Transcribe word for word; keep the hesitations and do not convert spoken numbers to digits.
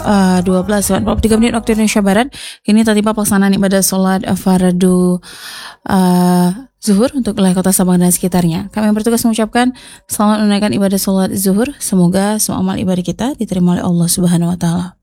uh, dua belas lewat empat puluh tiga menit waktu Indonesia Barat. Kini telah tiba pelaksanaan ibadah solat fardu uh, zuhur untuk wilayah kota Sabang dan sekitarnya. Kami bertugas mengucapkan selamat menunaikan ibadah solat zuhur. Semoga semua amal ibadah kita diterima oleh Allah Subhanahu wa taala.